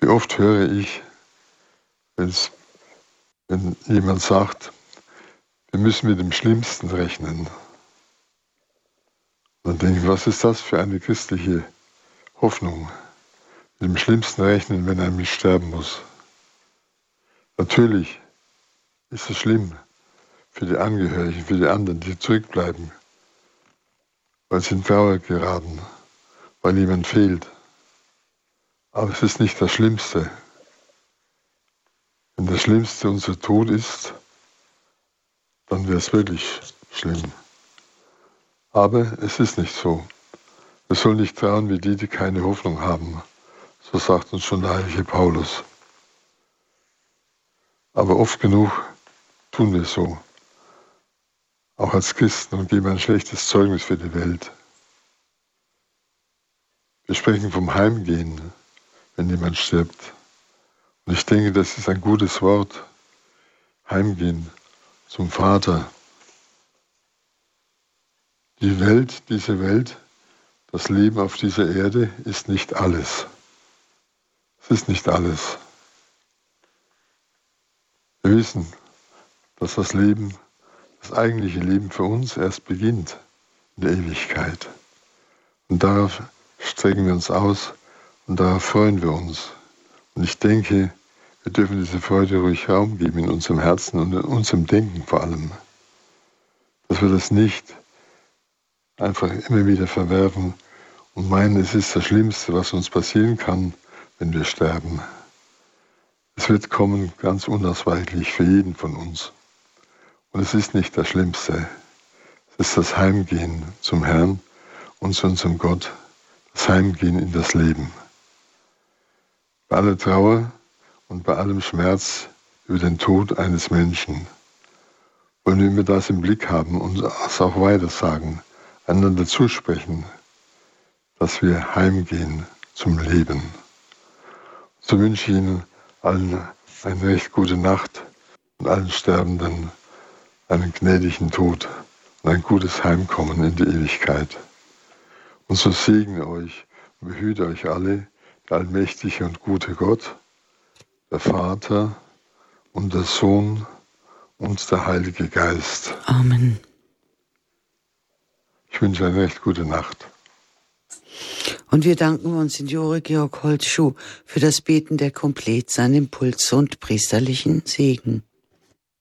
Wie oft höre ich, wenn jemand sagt, wir müssen mit dem Schlimmsten rechnen. Dann denke ich, was ist das für eine christliche Hoffnung? Mit dem Schlimmsten rechnen, wenn ein Mensch sterben muss. Natürlich ist es schlimm für die Angehörigen, für die anderen, die zurückbleiben, weil sie in Trauer geraten, weil jemand fehlt. Aber es ist nicht das Schlimmste. Wenn das Schlimmste unser Tod ist, dann wäre es wirklich schlimm. Aber es ist nicht so. Wir sollen nicht trauen wie die keine Hoffnung haben. So sagt uns schon der heilige Paulus. Aber oft genug tun wir so. Auch als Christen und geben ein schlechtes Zeugnis für die Welt. Wir sprechen vom Heimgehen, wenn jemand stirbt. Und ich denke, das ist ein gutes Wort. Heimgehen zum Vater. Die Welt, diese Welt, das Leben auf dieser Erde ist nicht alles. Es ist nicht alles. Wir wissen, dass das Leben, das eigentliche Leben für uns erst beginnt in der Ewigkeit. Und darauf strecken wir uns aus und darauf freuen wir uns. Und ich denke, wir dürfen diese Freude ruhig Raum geben in unserem Herzen und in unserem Denken vor allem. Dass wir das nicht einfach immer wieder verwerfen und meinen, es ist das Schlimmste, was uns passieren kann, wenn wir sterben. Es wird kommen, ganz unausweichlich für jeden von uns. Und es ist nicht das Schlimmste. Es ist das Heimgehen zum Herrn und zu unserem Gott, das Heimgehen in das Leben. Bei aller Trauer und bei allem Schmerz über den Tod eines Menschen wollen wir das im Blick haben und es auch weiter sagen, einander zusprechen, dass wir heimgehen zum Leben. So wünsche ich Ihnen allen eine recht gute Nacht und allen Sterbenden einen gnädigen Tod und ein gutes Heimkommen in die Ewigkeit. Und so segne euch und behüte euch alle, der allmächtige und gute Gott, der Vater und der Sohn und der Heilige Geist. Amen. Ich wünsche eine recht gute Nacht. Und wir danken Monsignore Georg Holtschuh für das Beten der Komplett, seinen Impuls und priesterlichen Segen.